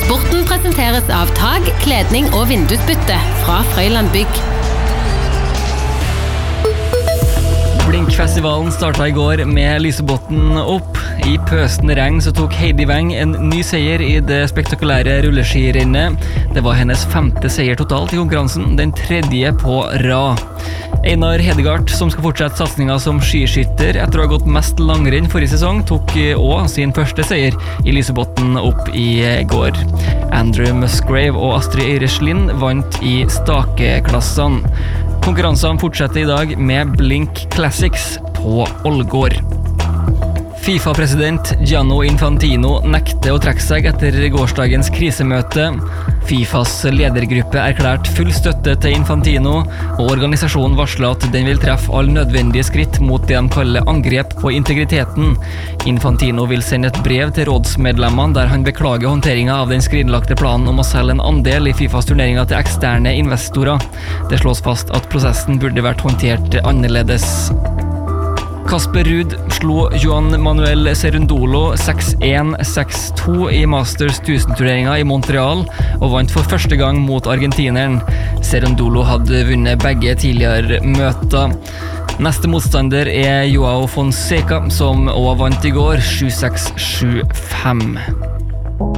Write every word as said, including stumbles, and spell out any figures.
Sporten presenteres av tag, kledning og vindusbytte fra Frøyland Bygg. Blinkfestivalen startet i går med Lysebotn opp. I pøsende regn så tok Heidi Weng en ny seier i det spektakulære rulleskirennet. Det var hennes femte seier totalt i konkurransen, den tredje på rad. Einar Hedegaard, som skal fortsette satsningen som skiskytter etter å ha gått mest langrenn forrige sesong, tok også sin første seier i Lysebotn opp i går. Andrew Musgrave og Astrid Eireslin vant i stakeklassene. Konkurransene fortsetter i dag med Blink Classics på Ålgård. FIFA-president Gianni Infantino nekter å trekke seg etter gårsdagens krisemøte. FIFAs ledergruppe erklært full støtte til Infantino, og organisasjonen varsler at den vil treffe all nødvendige skritt mot det de kaller angrep på integriteten. Infantino vil sende et brev til rådsmedlemmene der han beklager håndteringen av den skrinlagte planen om å selge en andel i FIFAs turneringer til eksterne investorer. Det slås fast at prosessen burde vært håndtert annerledes. Casper Ruud slo Juan Manuel Cerundolo seks en seks to i Masters tusen-turneringen i Montreal og vant for første gang mot argentineren. Cerundolo hadde vunnet begge tidligere møter. Neste motstander er Joao Fonseca, som også vant i går sju seks sju fem.